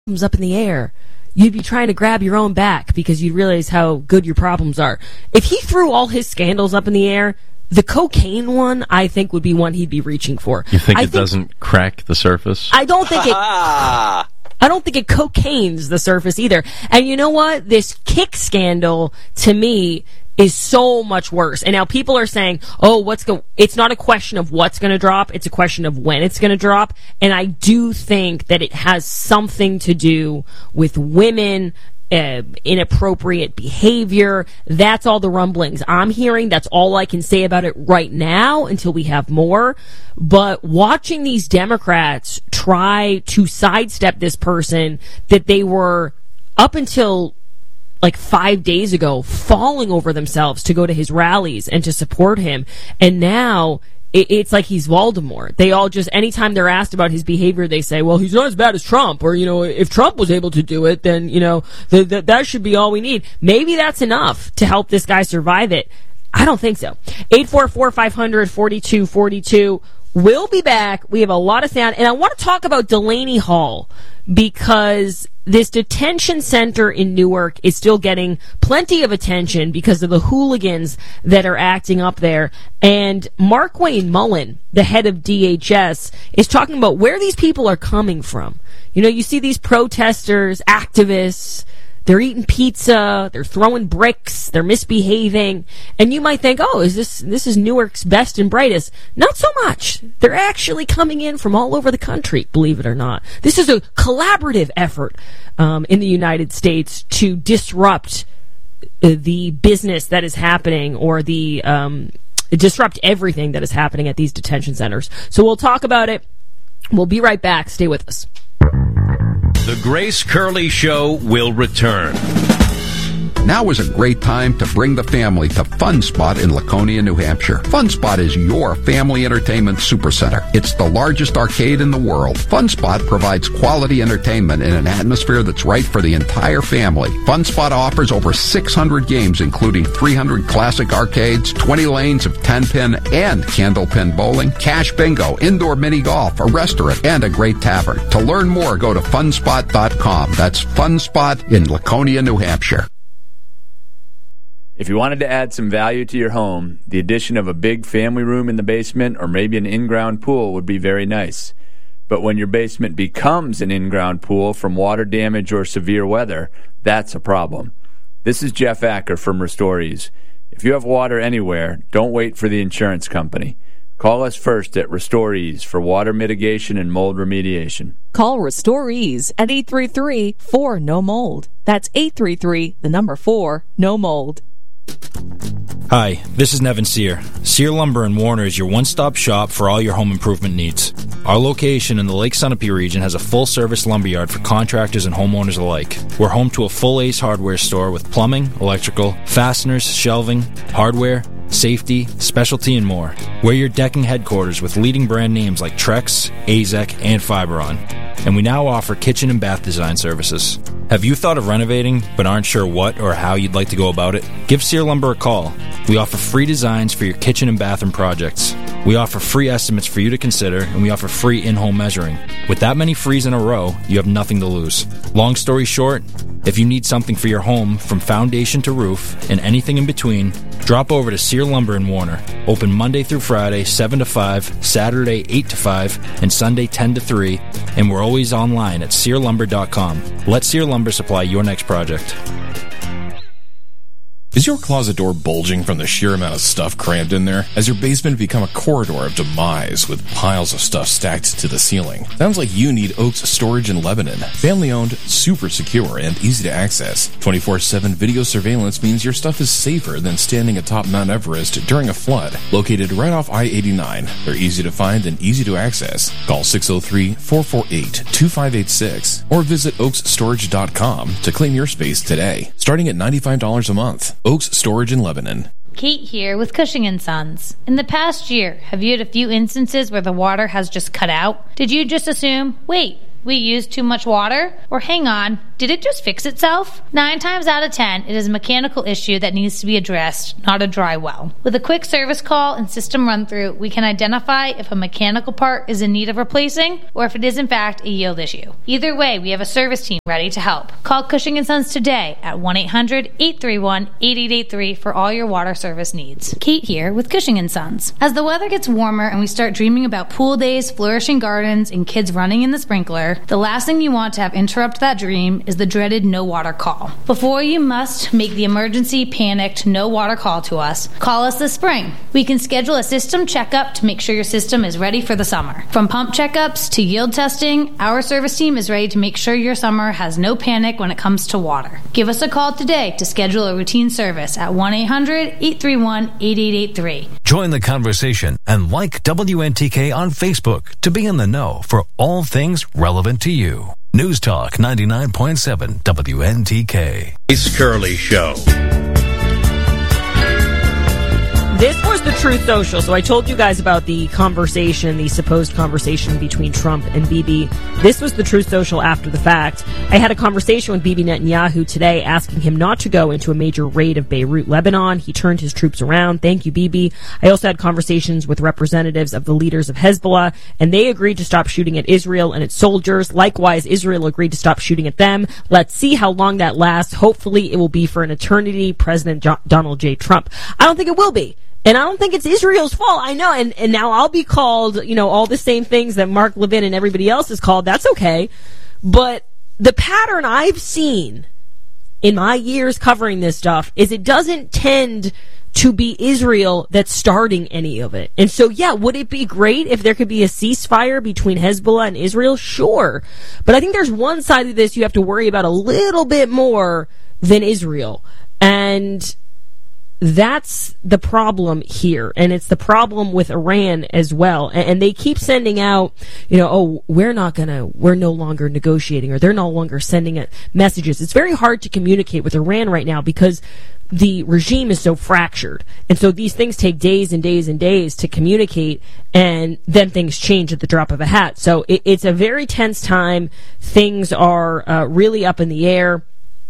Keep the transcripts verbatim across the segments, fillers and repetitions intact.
up in the air, you'd be trying to grab your own back because you realize how good your problems are. If he threw all his scandals up in the air, the cocaine one, I think, would be one he'd be reaching for. You think I it think, doesn't crack the surface? I don't think it... I don't think it cocaine's the surface either. And you know what? This kick scandal, to me, is so much worse. And now people are saying, oh, what's go? It's not a question of what's going to drop. It's a question of when it's going to drop. And I do think that it has something to do with women, uh, inappropriate behavior. That's all the rumblings I'm hearing. That's all I can say about it right now until we have more. But watching these Democrats try to sidestep this person that they were up until like five days ago falling over themselves to go to his rallies and to support him. And now it, it's like he's Voldemort. They all just, anytime they're asked about his behavior, they say, well, he's not as bad as Trump. Or, you know, if Trump was able to do it, then, you know, th- th- that should be all we need. Maybe that's enough to help this guy survive it. I don't think so. eight four four, five hundred, forty-two forty-two. We'll be back. We have a lot of sound. And I want to talk about Delaney Hall because this detention center in Newark is still getting plenty of attention because of the hooligans that are acting up there. And Mark Wayne Mullen, the head of D H S, is talking about where these people are coming from. You know, you see these protesters, activists, they're eating pizza, they're throwing bricks, they're misbehaving, and you might think, oh, is this this is Newark's best and brightest? Not so much. They're actually coming in from all over the country, believe it or not. This is a collaborative effort um, in the United States to disrupt uh, the business that is happening or the um, disrupt everything that is happening at these detention centers. So we'll talk about it. We'll be right back. Stay with us. The Grace Curley Show will return. Now is a great time to bring the family to Fun Spot in Laconia, New Hampshire. Fun Spot is your family entertainment supercenter. It's the largest arcade in the world. Fun Spot provides quality entertainment in an atmosphere that's right for the entire family. Fun Spot offers over six hundred games, including three hundred classic arcades, twenty lanes of ten-pin and candlepin bowling, cash bingo, indoor mini golf, a restaurant, and a great tavern. To learn more, go to fun spot dot com. That's Fun Spot in Laconia, New Hampshire. If you wanted to add some value to your home, the addition of a big family room in the basement or maybe an in-ground pool would be very nice. But when your basement becomes an in-ground pool from water damage or severe weather, that's a problem. This is Jeff Acker from Restorees. If you have water anywhere, don't wait for the insurance company. Call us first at Restorees for water mitigation and mold remediation. Call Restorees at eight three three, four, N O mold. That's eight three three, the number four, no mold. Hi, this is Nevin Sear. Sear Lumber in Warner is your one-stop shop for all your home improvement needs. Our location in the Lake Sunapee region has a full-service lumberyard for contractors and homeowners alike. We're home to a full Ace Hardware store with plumbing, electrical, fasteners, shelving, hardware, safety, specialty, and more. We're your decking headquarters with leading brand names like Trex, Azek, and Fiberon. And we now offer kitchen and bath design services. Have you thought of renovating but aren't sure what or how you'd like to go about it? Give Sear Lumber a call. We offer free designs for your kitchen and bathroom projects. We offer free estimates for you to consider, and we offer free in-home measuring. With that many frees in a row, you have nothing to lose. Long story short, if you need something for your home from foundation to roof and anything in between, drop over to Sear Lumber in Warner. Open Monday through Friday, seven to five, Saturday, eight to five, and Sunday, ten to three, and we're always online at sear lumber dot com. Let Sear Lumber supply your next project. Is your closet door bulging from the sheer amount of stuff crammed in there? Has your basement become a corridor of demise with piles of stuff stacked to the ceiling? Sounds like you need Oaks Storage in Lebanon. Family owned, super secure, and easy to access. twenty-four seven video surveillance means your stuff is safer than standing atop Mount Everest during a flood. Located right off I eighty-nine, they're easy to find and easy to access. Call six oh three, four four eight, two five eight six or visit oaks storage dot com to claim your space today, starting at ninety-five dollars a month. Oaks Storage in Lebanon. Kate here with Cushing and Sons. In the past year, have you had a few instances where the water has just cut out? Did you just assume, wait, we used too much water? Or hang on, Did it just fix itself? Nine times out of ten, it is a mechanical issue that needs to be addressed, not a dry well. With a quick service call and system run-through, we can identify if a mechanical part is in need of replacing or if it is in fact a yield issue. Either way, we have a service team ready to help. Call Cushing and Sons today at one eight hundred eight three one eight eight eight three for all your water service needs. Kate here with Cushing and Sons. As the weather gets warmer and we start dreaming about pool days, flourishing gardens, and kids running in the sprinkler, the last thing you want to have interrupt that dream is the dreaded no water call. Before you must make the emergency panicked no water call to us, call us this spring. We can schedule a system checkup to make sure your system is ready for the summer. From pump checkups to yield testing, our service team is ready to make sure your summer has no panic when it comes to water. Give us a call today to schedule a routine service at one eight hundred eight three one eight eight eight three. Join the conversation and like W N T K on Facebook to be in the know for all things relevant to you. News Talk ninety-nine point seven W N T K. Grace Curley Show. This was the Truth Social. So I told you guys about the conversation, the supposed conversation between Trump and Bibi. This was the Truth Social after the fact. I had a conversation with Bibi Netanyahu today asking him not to go into a major raid of Beirut, Lebanon. He turned his troops around. Thank you, Bibi. I also had conversations with representatives of the leaders of Hezbollah, and they agreed to stop shooting at Israel and its soldiers. Likewise, Israel agreed to stop shooting at them. Let's see how long that lasts. Hopefully it will be for an eternity. President Jo- Donald J. Trump. I don't think it will be. And I don't think it's Israel's fault. I know. And, and now I'll be called, you know, all the same things that Mark Levin and everybody else is called. That's okay. But the pattern I've seen in my years covering this stuff is it doesn't tend to be Israel that's starting any of it. And so, yeah, would it be great if there could be a ceasefire between Hezbollah and Israel? Sure. But I think there's one side of this you have to worry about a little bit more than Israel. And that's the problem here, and it's the problem with Iran as well. And, and they keep sending out, you know, oh, we're not gonna, we're no longer negotiating, or they're no longer sending it messages. It's very hard to communicate with Iran right now because the regime is so fractured. And so these things take days and days and days to communicate, and then things change at the drop of a hat. So it, it's a very tense time. Things are uh, really up in the air.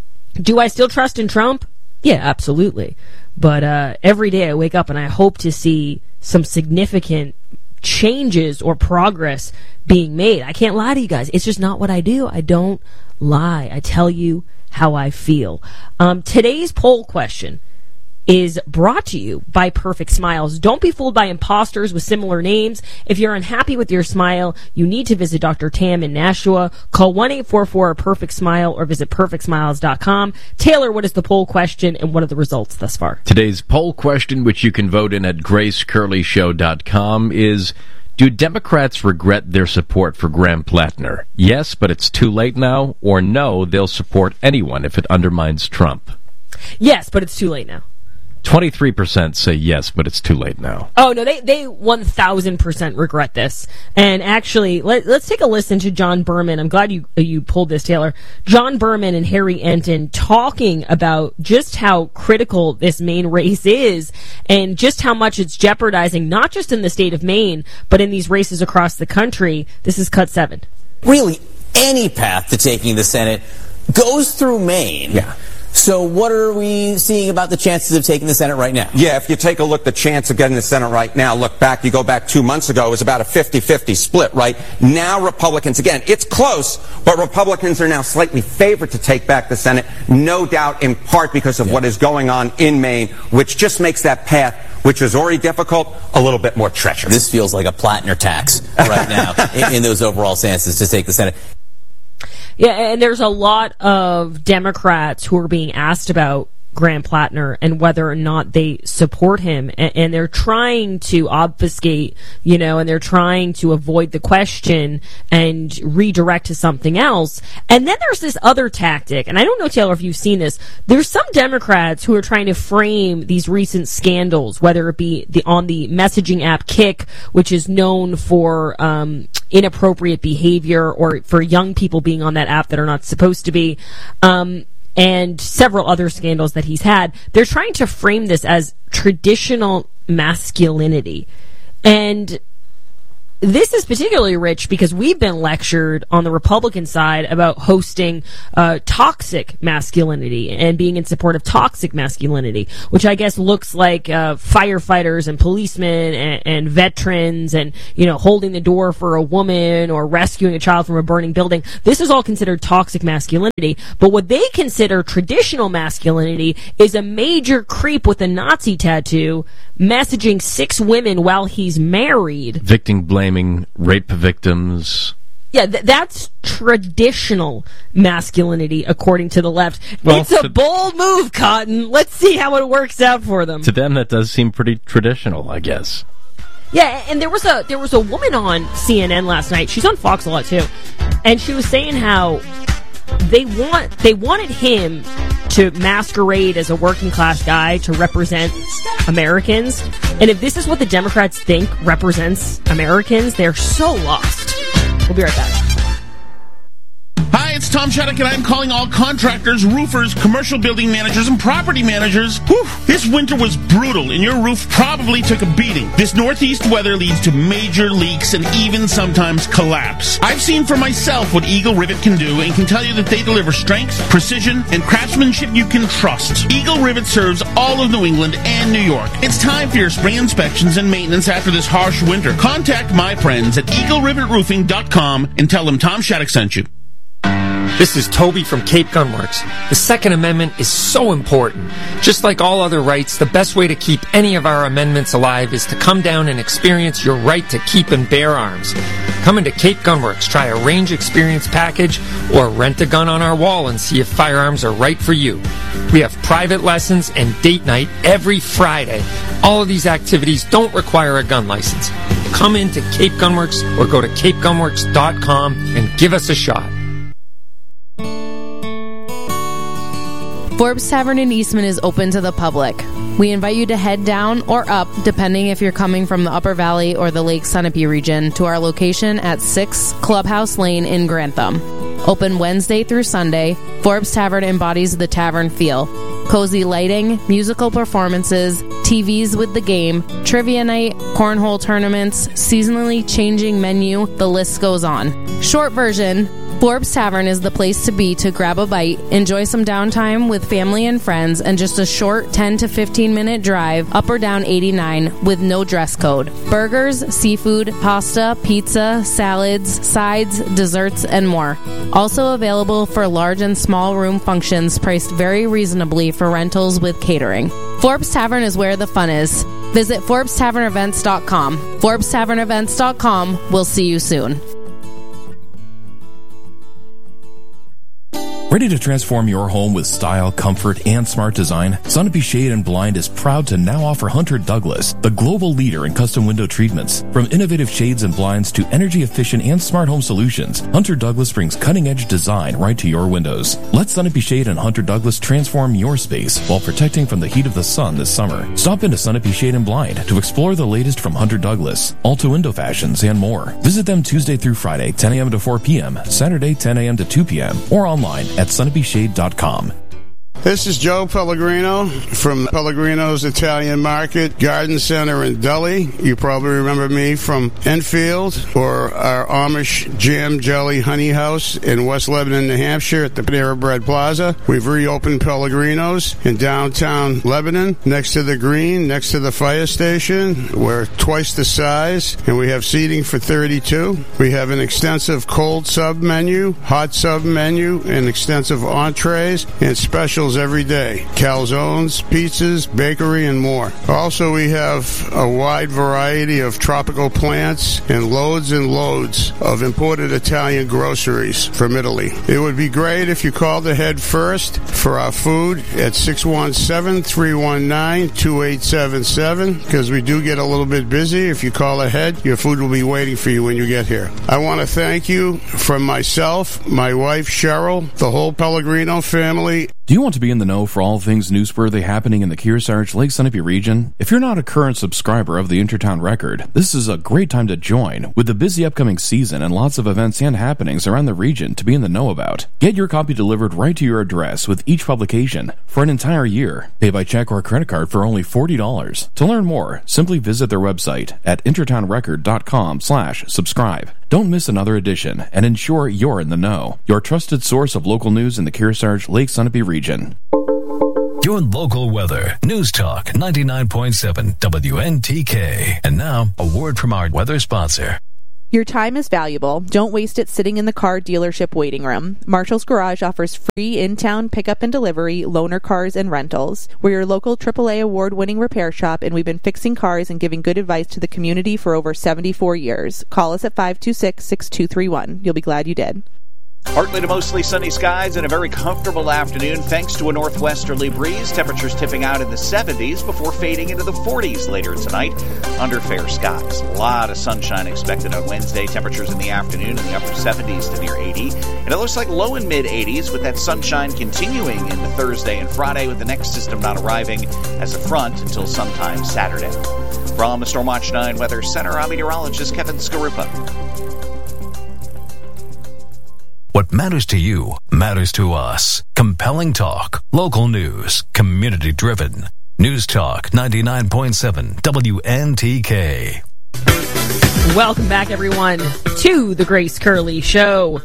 Do I still trust in Trump? Yeah, absolutely. But uh, every day I wake up and I hope to see some significant changes or progress being made. I can't lie to you guys. It's just not what I do. I don't lie. I tell you how I feel. Um, today's poll question is brought to you by Perfect Smiles. Don't be fooled by imposters with similar names. If you're unhappy with your smile, you need to visit Doctor Tam in Nashua. Call one eight four four perfect smile or visit perfect smiles dot com. Taylor, what is the poll question and what are the results thus far? Today's poll question, which you can vote in at grace curley show dot com, is: do Democrats regret their support for Graham Plattner? Yes, but it's too late now, or no, they'll support anyone if it undermines Trump? Yes, but it's too late now. twenty-three percent say yes, but it's too late now. Oh, no, they, they one thousand percent regret this. And actually, let, let's take a listen to John Berman. I'm glad you you pulled this, Taylor. John Berman and Harry Enton talking about just how critical this Maine race is and just how much it's jeopardizing, not just in the state of Maine, but in these races across the country. This is cut seven. Really, any path to taking the Senate goes through Maine. Yeah. So what are we seeing about the chances of taking the Senate right now? Yeah, if you take a look, the chance of getting the Senate right now, look back, you go back two months ago, it was about a fifty-fifty split, right? Now Republicans, again, it's close, but Republicans are now slightly favored to take back the Senate, no doubt in part because of yeah. what is going on in Maine, which just makes that path, which is already difficult, a little bit more treacherous. This feels like a Plattner tax right now in, in those overall stances to take the Senate. Yeah, and there's a lot of Democrats who are being asked about Graham Plattner and whether or not they support him, and, and they're trying to obfuscate, you know, and they're trying to avoid the question and redirect to something else. And then there's this other tactic, and I don't know, Taylor, if you've seen this. There's some Democrats who are trying to frame these recent scandals, whether it be the on the messaging app Kik, which is known for um, inappropriate behavior, or for young people being on that app that are not supposed to be. Um, and several other scandals that he's had. They're trying to frame this as traditional masculinity. And this is particularly rich because we've been lectured on the Republican side about hosting uh, toxic masculinity and being in support of toxic masculinity, which I guess looks like uh, firefighters and policemen and, and veterans and, you know, holding the door for a woman or rescuing a child from a burning building. This is all considered toxic masculinity. But what they consider traditional masculinity is a major creep with a Nazi tattoo messaging six women while he's married. Victim blaming rape victims. Yeah, th- that's traditional masculinity, according to the left. Well, it's a to, bold move, Cotton. Let's see how it works out for them. To them, that does seem pretty traditional, I guess. Yeah, and there was a there was a woman on C N N last night. She's on Fox a lot too, and she was saying how they want they wanted him to masquerade as a working class guy to represent Americans. And if this is what the Democrats think represents Americans, they're so lost. We'll be right back. Hi, it's Tom Shattuck, and I'm calling all contractors, roofers, commercial building managers, and property managers. Whew, this winter was brutal, and your roof probably took a beating. This northeast weather leads to major leaks and even sometimes collapse. I've seen for myself what Eagle Rivet can do and can tell you that they deliver strength, precision, and craftsmanship you can trust. Eagle Rivet serves all of New England and New York. It's time for your spring inspections and maintenance after this harsh winter. Contact my friends at eagle rivet roofing dot com and tell them Tom Shattuck sent you. This is Toby from Cape Gunworks. The Second Amendment is so important. Just like all other rights, the best way to keep any of our amendments alive is to come down and experience your right to keep and bear arms. Come into Cape Gunworks, try a range experience package, or rent a gun on our wall and see if firearms are right for you. We have private lessons and date night every Friday. All of these activities don't require a gun license. Come into Cape Gunworks or go to cape gunworks dot com and give us a shot. Forbes Tavern in Eastman is open to the public. We invite you to head down or up, depending if you're coming from the Upper Valley or the Lake Sunapee region, to our location at six Clubhouse Lane in Grantham. Open Wednesday through Sunday, Forbes Tavern embodies the tavern feel. Cozy lighting, musical performances, T Vs with the game, trivia night, cornhole tournaments, seasonally changing menu, the list goes on. Short version, Forbes Tavern is the place to be to grab a bite, enjoy some downtime with family and friends, and just a short ten to fifteen minute drive up or down eighty-nine with no dress code. Burgers, seafood, pasta, pizza, salads, sides, desserts, and more. Also available for large and small room functions priced very reasonably for rentals with catering. Forbes Tavern is where the fun is. Visit forbes tavern events dot com. forbes tavern events dot com. We'll see you soon. Ready to transform your home with style, comfort, and smart design? Sunapee Shade and Blind is proud to now offer Hunter Douglas, the global leader in custom window treatments. From innovative shades and blinds to energy-efficient and smart home solutions, Hunter Douglas brings cutting-edge design right to your windows. Let Sunapee Shade and Hunter Douglas transform your space while protecting from the heat of the sun this summer. Stop into Sunapee Shade and Blind to explore the latest from Hunter Douglas, Alta Window Fashions, and more. Visit them Tuesday through Friday, ten a.m. to four p.m., Saturday, ten a.m. to two p.m., or online at sunapee shade dot com. This is Joe Pellegrino from Pellegrino's Italian Market Garden Center in Dully. You probably remember me from Enfield or our Amish Jam Jelly Honey House in West Lebanon, New Hampshire at the Panera Bread Plaza. We've reopened Pellegrino's in downtown Lebanon next to the Green, next to the fire station. We're twice the size and we have seating for thirty-two. We have an extensive cold sub menu, hot sub menu, and extensive entrees and specials every day. Calzones, pizzas, bakery, and more. Also, we have a wide variety of tropical plants and loads and loads of imported Italian groceries from Italy. It would be great if you called ahead first for our food at six one seven, three one nine, two eight seven seven because we do get a little bit busy. If you call ahead, your food will be waiting for you when you get here. I want to thank you from myself, my wife Cheryl, the whole Pellegrino family. Do you want to be in the know for all things newsworthy happening in the Kearsarge Lake Sunapee region? If you're not a current subscriber of the Intertown Record, this is a great time to join with the busy upcoming season and lots of events and happenings around the region to be in the know about. Get your copy delivered right to your address with each publication for an entire year. Pay by check or credit card for only forty dollars. To learn more, simply visit their website at intertownrecord.com slash subscribe. Don't miss another edition and ensure you're in the know. Your trusted source of local news in the Kearsarge Lake Sunapee region. Your local weather. News Talk ninety-nine point seven W N T K. And now, a word from our weather sponsor. Your time is valuable. Don't waste it sitting in the car dealership waiting room. Marshall's Garage offers free in-town pickup and delivery, loaner cars, and rentals. We're your local triple A award-winning repair shop, and we've been fixing cars and giving good advice to the community for over seventy-four years. Call us at five two six, six two three one. You'll be glad you did. Partly to mostly sunny skies and a very comfortable afternoon thanks to a northwesterly breeze. Temperatures tipping out in the seventies before fading into the forties later tonight under fair skies. A lot of sunshine expected on Wednesday. Temperatures in the afternoon in the upper seventies to near eighty. And it looks like low and mid eighties with that sunshine continuing into Thursday and Friday with the next system not arriving as a front until sometime Saturday. From the Stormwatch nine Weather Center, I'm meteorologist Kevin Skarupa. What matters to you matters to us. Compelling talk, local news, community-driven. News Talk ninety-nine point seven W N T K. Welcome back, everyone, to the Grace Curley Show.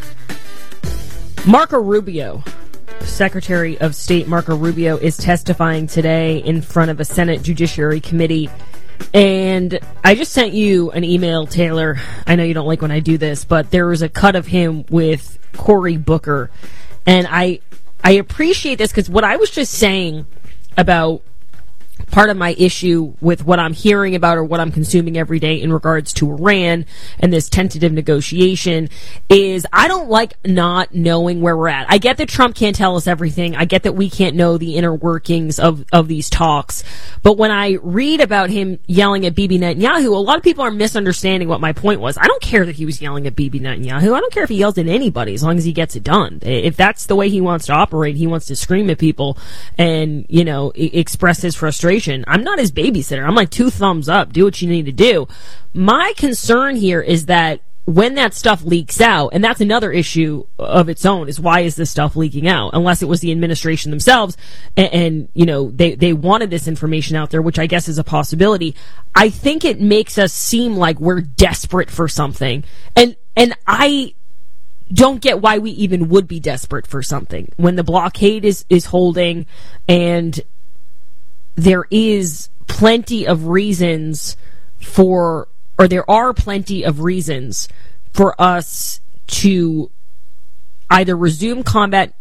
Marco Rubio, Secretary of State Marco Rubio, is testifying today in front of a Senate Judiciary Committee. And I just sent you an email, Taylor. I know you don't like when I do this, but there was a cut of him with Cory Booker. And I I appreciate this because what I was just saying about part of my issue with what I'm hearing about or what I'm consuming every day in regards to Iran and this tentative negotiation is I don't like not knowing where we're at. I get that Trump can't tell us everything. I get that we can't know the inner workings of, of these talks. But when I read about him yelling at Bibi Netanyahu, a lot of people are misunderstanding what my point was. I don't care that he was yelling at Bibi Netanyahu. I don't care if he yells at anybody as long as he gets it done. If that's the way he wants to operate, he wants to scream at people and, you know, I- express his frustration. I'm not his babysitter. I'm like two thumbs up. Do what you need to do. My concern here is that when that stuff leaks out, and that's another issue of its own, is why is this stuff leaking out? Unless it was the administration themselves and, and you know, they, they wanted this information out there, which I guess is a possibility. I think it makes us seem like we're desperate for something. And, and I don't get why we even would be desperate for something when the blockade is, is holding and there is plenty of reasons for, or there are plenty of reasons for us to either resume combat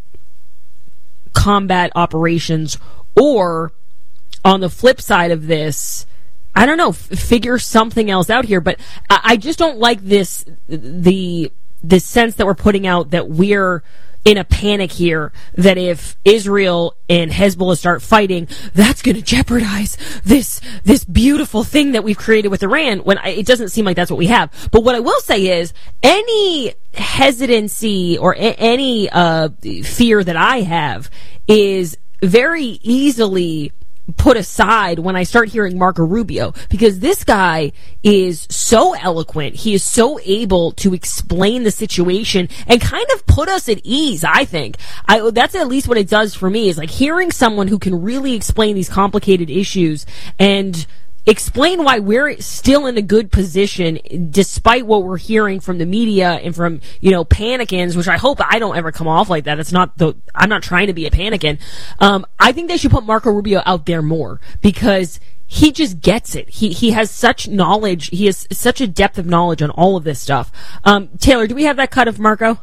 combat operations or, on the flip side of this, I don't know, f- figure something else out here. But I, I just don't like this, the the sense that we're putting out that we're in a panic here, that if Israel and Hezbollah start fighting, that's going to jeopardize this this beautiful thing that we've created with Iran, when I, it doesn't seem like that's what we have. But what I will say is, any hesitancy or a- any uh, fear that I have is very easily put aside when I start hearing Marco Rubio, because this guy is so eloquent. He is so able to explain the situation and kind of put us at ease, I think. I, that's at least what it does for me, is like hearing someone who can really explain these complicated issues and explain why we're still in a good position despite what we're hearing from the media and from, you know, panicans, which I hope I don't ever come off like that. It's not the, I'm not trying to be a panican. Um, I think they should put Marco Rubio out there more because he just gets it. He, he has such knowledge. He has such a depth of knowledge on all of this stuff. Um, Taylor, do we have that cut of Marco?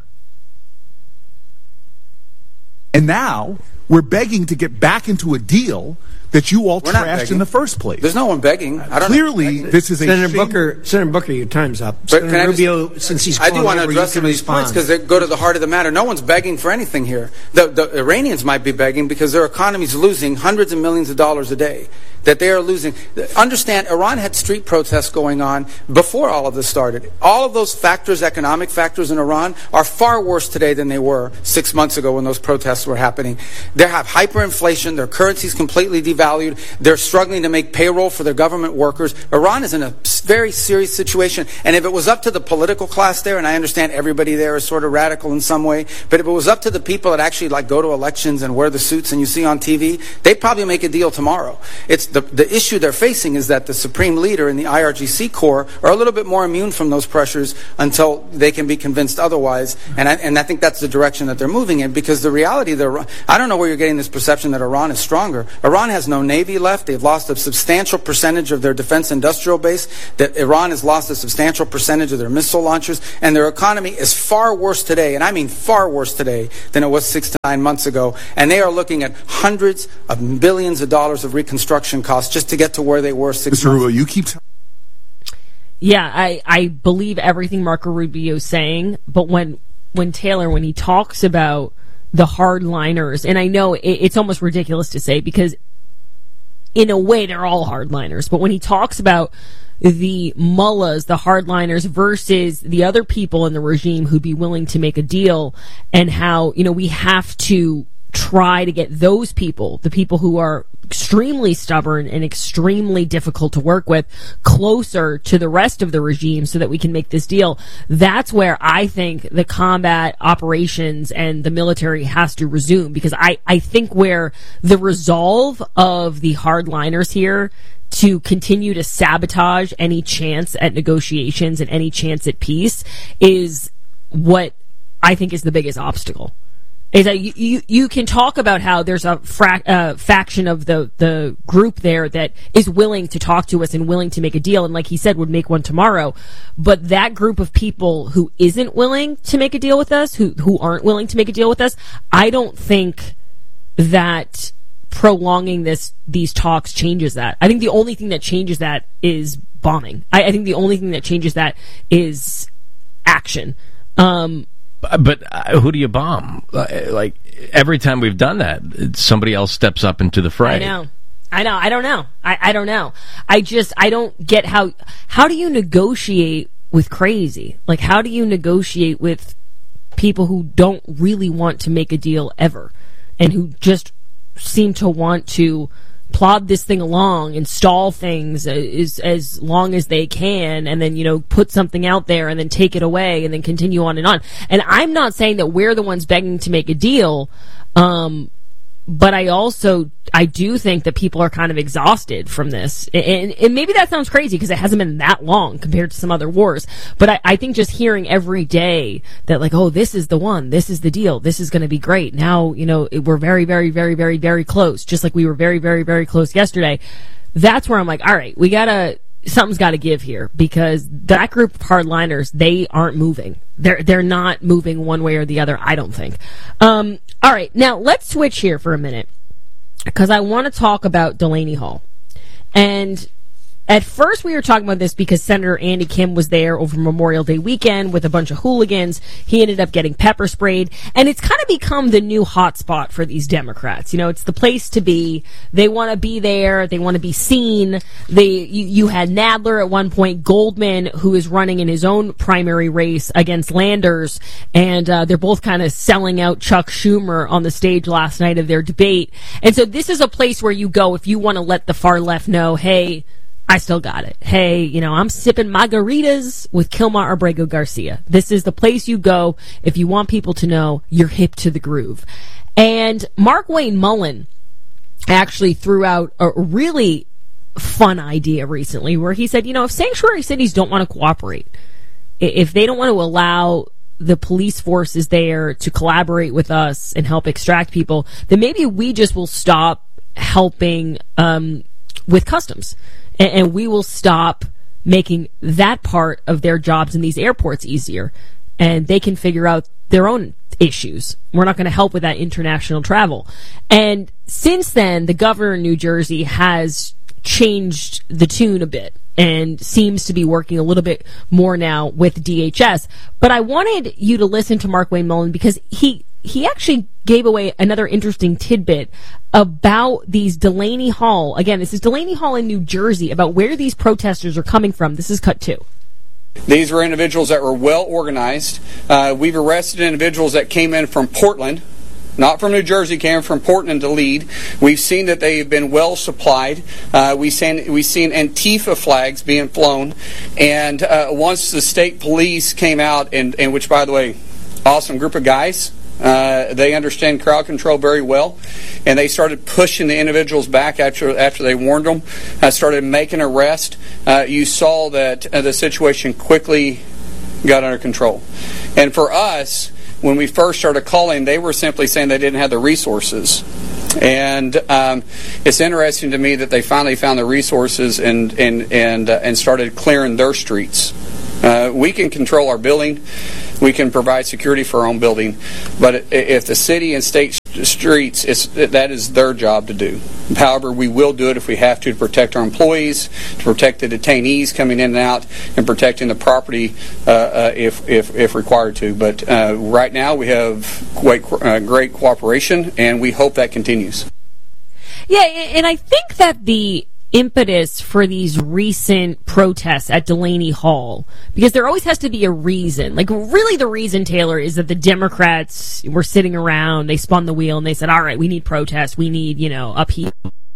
And now we're begging to get back into a deal that you all We're trashed in the first place. There's no one begging. I don't Clearly, know. this is a Senator shame. Booker. Senator Booker, your time's up. But Senator can I Rubio, just, since he's I do want to over, address some of these respond. points because they go to the heart of the matter. No one's begging for anything here. The, the Iranians might be begging because their economy's losing hundreds of millions of dollars a day. that they are losing. Understand, Iran had street protests going on before all of this started. All of those factors, economic factors in Iran, are far worse today than they were six months ago when those protests were happening. They have hyperinflation. Their currency's completely devalued. They're struggling to make payroll for their government workers. Iran is in a very serious situation. And if it was up to the political class there, and I understand everybody there is sort of radical in some way, but if it was up to the people that actually like go to elections and wear the suits and you see on T V, they'd probably make a deal tomorrow. It's the, the issue they're facing is that the supreme leader and the I R G C Corps are a little bit more immune from those pressures until they can be convinced otherwise. And I, and I think that's the direction that they're moving in, because the reality, I don't know where you're getting this perception that Iran is stronger. Iran has no navy left. They've lost a substantial percentage of their defense industrial base. That Iran has lost a substantial percentage of their missile launchers, and their economy is far worse today, and I mean far worse today, than it was six to nine months ago. And they are looking at hundreds of billions of dollars of reconstruction costs just to get to where they were six Mister months ago. Rubio, you keep t- Yeah, I, I believe everything Marco Rubio is saying, but when when Taylor, when he talks about the hardliners, and I know it, it's almost ridiculous to say because in a way they're all hardliners, but when he talks about the mullahs, the hardliners versus the other people in the regime who'd be willing to make a deal, and how, you know, we have to try to get those people, the people who are extremely stubborn and extremely difficult to work with, closer to the rest of the regime so that we can make this deal. That's where I think the combat operations and the military has to resume, because I, I think where the resolve of the hardliners here to continue to sabotage any chance at negotiations and any chance at peace is what I think is the biggest obstacle. Is that you, you, you can talk about how there's a fra- uh, faction of the, the group there that is willing to talk to us and willing to make a deal, and like he said, would make one tomorrow. But that group of people who isn't willing to make a deal with us, who, who aren't willing to make a deal with us, I don't think that prolonging this these talks changes that. I think the only thing that changes that is bombing. I, I think the only thing that changes that is action. Um, But uh, who do you bomb? Uh, like, every time we've done that, somebody else steps up into the fray. I know. I know. I don't know. I, I don't know. I just, I don't get how, how do you negotiate with crazy? Like, how do you negotiate with people who don't really want to make a deal ever and who just seem to want to plod this thing along and stall things as, as long as they can, and then, you know, put something out there and then take it away and then continue on and on. And I'm not saying that we're the ones begging to make a deal, um, but I also, I do think that people are kind of exhausted from this. And, and maybe that sounds crazy because it hasn't been that long compared to some other wars. But I, I think just hearing every day that, like, oh, this is the one, this is the deal, this is going to be great. Now, you know, we're very, very, very, very, very close, just like we were very, very, very close yesterday. That's where I'm like, all right, we got to, something's got to give here, because that group of hardliners, they aren't moving. They're they're not moving one way or the other, I don't think. Um, all right, now let's switch here for a minute, because I want to talk about Delaney Hall. And at first we were talking about this because Senator Andy Kim was there over Memorial Day weekend with a bunch of hooligans. He ended up getting pepper sprayed, and it's kind of become the new hotspot for these Democrats. You know, it's the place to be. They want to be there. They want to be seen. They, you, you had Nadler at one point, Goldman, who is running in his own primary race against Landers, and uh, they're both kind of selling out Chuck Schumer on the stage last night of their debate. And so this is a place where you go if you want to let the far left know, hey, I still got it. Hey, you know, I'm sipping margaritas with Kilmar Abrego Garcia. This is the place you go if you want people to know you're hip to the groove. And Mark Wayne Mullen actually threw out a really fun idea recently where he said, you know, if sanctuary cities don't want to cooperate, if they don't want to allow the police forces there to collaborate with us and help extract people, then maybe we just will stop helping um, with customs. And we will stop making that part of their jobs in these airports easier. And they can figure out their own issues. We're not going to help with that international travel. And since then, the governor of New Jersey has changed the tune a bit and seems to be working a little bit more now with D H S. But I wanted you to listen to Mark Wayne Mullen because he he actually gave away another interesting tidbit about these Delaney Hall. Again, this is Delaney Hall in New Jersey, about where these protesters are coming from. This is cut two. These were individuals that were well organized. Uh, we've arrested individuals that came in from Portland, not from New Jersey, came from Portland to lead. We've seen that they've been well supplied. Uh, we've seen we've seen Antifa flags being flown, and uh, once the state police came out, and, and which, by the way, awesome group of guys. Uh, they understand crowd control very well, and they started pushing the individuals back after after they warned them. Uh, started making arrests. Uh, you saw that uh, the situation quickly got under control. And for us, when we first started calling, they were simply saying they didn't have the resources. And um, it's interesting to me that they finally found the resources and and and uh, and started clearing their streets. Uh, we can control our building. We can provide security for our own building, but if the city and state streets, it's, that is their job to do. However, we will do it if we have to to protect our employees, to protect the detainees coming in and out, and protecting the property uh, uh, if, if if required to. But uh, right now we have great, uh, great cooperation, and we hope that continues. Yeah, and I think that the impetus for these recent protests at Delaney Hall, because there always has to be a reason. Like, really the reason, Taylor, is that the Democrats were sitting around, they spun the wheel, and they said, all right, we need protests, we need, you know, upheaval.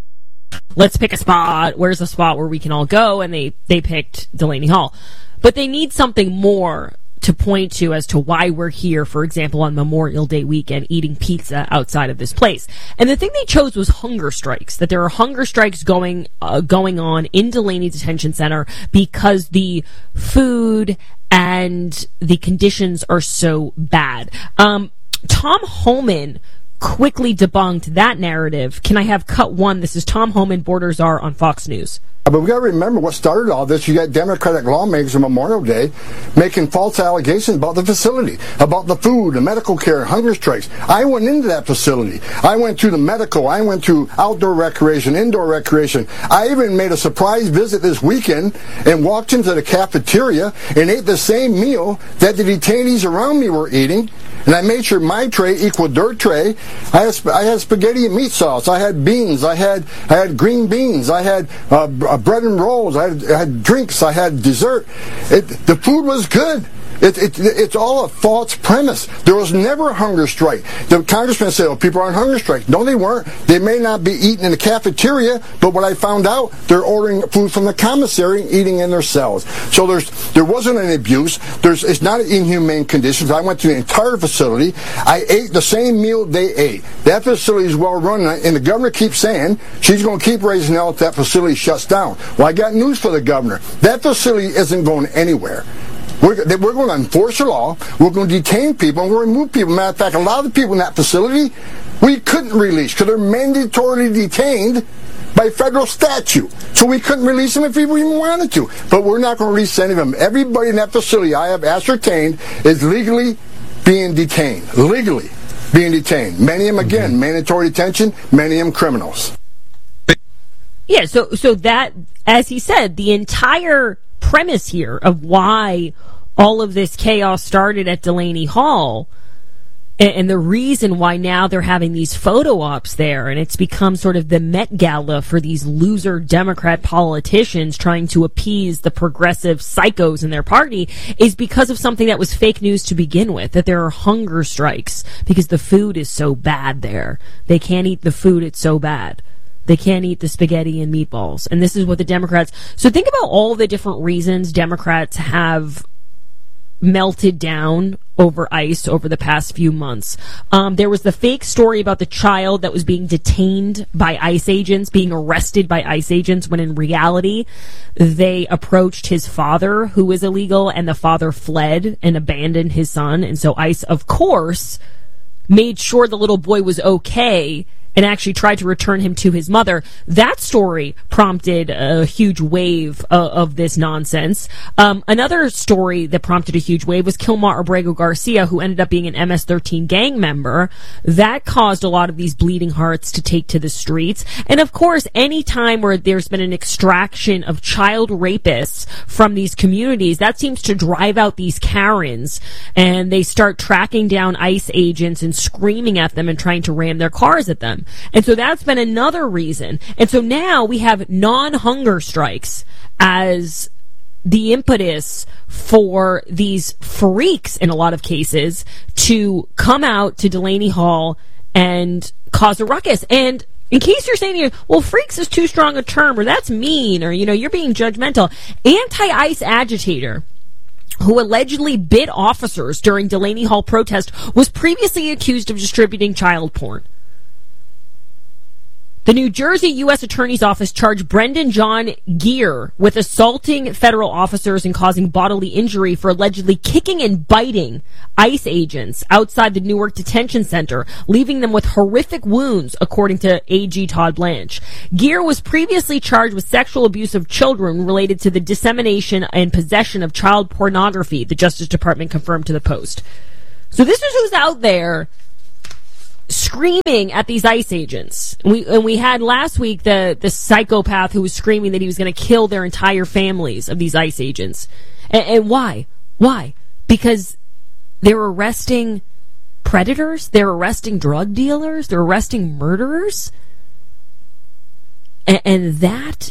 Let's pick a spot. Where's a spot where we can all go? And they, they picked Delaney Hall. But they need something more to point to as to why we're here, for example, on Memorial Day weekend, eating pizza outside of this place. And the thing they chose was hunger strikes, that there are hunger strikes going uh, going on in Delaney Detention Center because the food and the conditions are so bad. Um, Tom Homan quickly debunked that narrative. Can I have cut one? This is Tom Homan, Border Czar on Fox News. But we got to remember what started all this. You got Democratic lawmakers on Memorial Day making false allegations about the facility, about the food, the medical care, hunger strikes. I went into that facility. I went to the medical. I went to outdoor recreation, indoor recreation. I even made a surprise visit this weekend and walked into the cafeteria and ate the same meal that the detainees around me were eating. And I made sure my tray equaled their tray. I had, sp- I had spaghetti and meat sauce. I had beans. I had I had green beans. I had uh, b- bread and rolls. I had, I had drinks. I had dessert. It, the food was good. It, it, it's all a false premise. There was never a hunger strike. The congressman said, oh, people are on hunger strike. No, they weren't. They may not be eating in the cafeteria, but what I found out, they're ordering food from the commissary and eating in their cells. So there's there wasn't any abuse. There's It's not inhumane conditions. I went to the entire facility. I ate the same meal they ate. That facility is well run, and the governor keeps saying she's going to keep raising hell if that facility shuts down. Well, I got news for the governor. That facility isn't going anywhere. We're, we're going to enforce the law. We're going to detain people, and we're going to remove people. Matter of fact, a lot of the people in that facility we couldn't release because they're mandatorily detained by federal statute. So we couldn't release them if we even wanted to. But we're not going to release any of them. Everybody in that facility I have ascertained is legally being detained. Legally being detained. Many of them, again, mm-hmm. mandatory detention, many of them criminals. Yeah, so so that, as he said, the entire premise here of why all of this chaos started at Delaney Hall, and, and the reason why now they're having these photo ops there, and it's become sort of the Met Gala for these loser Democrat politicians trying to appease the progressive psychos in their party, is because of something that was fake news to begin with, that there are hunger strikes because the food is so bad there. They can't eat the food, it's so bad. They can't eat the spaghetti and meatballs. And this is what the Democrats... So think about all the different reasons Democrats have melted down over ICE over the past few months. Um, there was the fake story about the child that was being detained by ICE agents, being arrested by ICE agents, when in reality they approached his father, who was illegal, and the father fled and abandoned his son. And so ICE, of course, made sure the little boy was okay and actually tried to return him to his mother. That story prompted a huge wave uh, of this nonsense. Um, another story that prompted a huge wave was Kilmar Abrego Garcia, who ended up being an M S thirteen gang member. That caused a lot of these bleeding hearts to take to the streets. And of course, any time where there's been an extraction of child rapists from these communities, that seems to drive out these Karens, and they start tracking down ICE agents and screaming at them and trying to ram their cars at them. And so that's been another reason. And so now we have non-hunger strikes as the impetus for these freaks, in a lot of cases, to come out to Delaney Hall and cause a ruckus. And in case you're saying, well, freaks is too strong a term, or that's mean, or, you know, you're being judgmental, anti-ICE agitator who allegedly bit officers during Delaney Hall protest was previously accused of distributing child porn. The New Jersey U S Attorney's Office charged Brendan John Geer with assaulting federal officers and causing bodily injury for allegedly kicking and biting ICE agents outside the Newark Detention Center, leaving them with horrific wounds, according to A G Todd Blanche. Geer was previously charged with sexual abuse of children related to the dissemination and possession of child pornography, the Justice Department confirmed to the Post. So this is who's out there screaming at these ICE agents. We and we had last week the the psychopath who was screaming that he was going to kill their entire families of these ICE agents. And, and why? Why? Because they're arresting predators, they're arresting drug dealers, they're arresting murderers. And, and that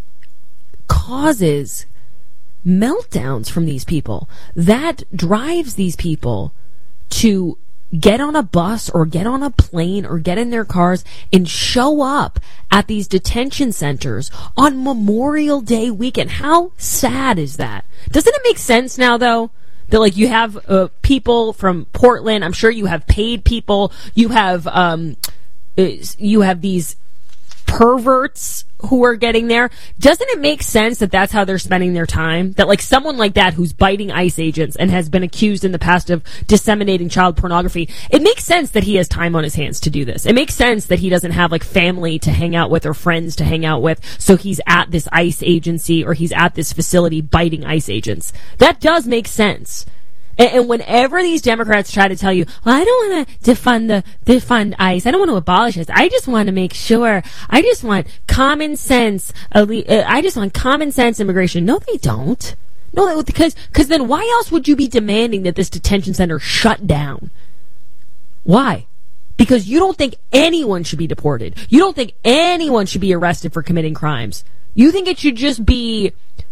causes meltdowns from these people. That drives these people to get on a bus or get on a plane or get in their cars and show up at these detention centers on Memorial Day weekend. How sad is that? Doesn't it make sense now, though, that, like, you have uh, people from Portland, I'm sure you have paid people, you have um, you have these perverts who are getting there. Doesn't it make sense that that's how they're spending their time? That, like, someone like that who's biting ICE agents and has been accused in the past of disseminating child pornography, it makes sense that he has time on his hands to do this. It makes sense that he doesn't have, like, family to hang out with or friends to hang out with, so he's at this ICE agency or he's at this facility biting ICE agents. That does make sense. And, and whenever these Democrats try to tell you, well, I don't want to defund the defund ICE, I don't want to abolish it, I just want to make sure, I just want common sense, I just want common sense immigration. No, they don't. No, because because then why else would you be demanding that this detention center shut down? Why? Because you don't think anyone should be deported. You don't think anyone should be arrested for committing crimes. You think it should just be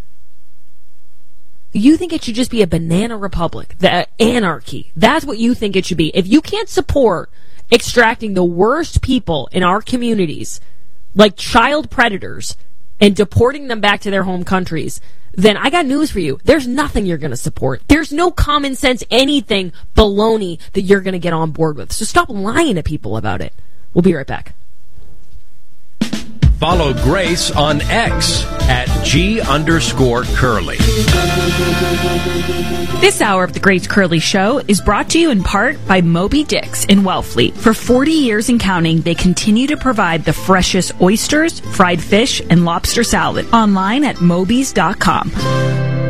You think it should just be a banana republic, the anarchy. That's what you think it should be. If you can't support extracting the worst people in our communities, like child predators, and deporting them back to their home countries, then I got news for you. There's nothing you're going to support. There's no common sense, anything baloney that you're going to get on board with. So stop lying to people about it. We'll be right back. Follow Grace on X at G underscore Curly. This hour of the Grace Curly Show is brought to you in part by Moby Dick's in Wellfleet. For forty years and counting, they continue to provide the freshest oysters, fried fish, and lobster salad. Online at mobys dot com.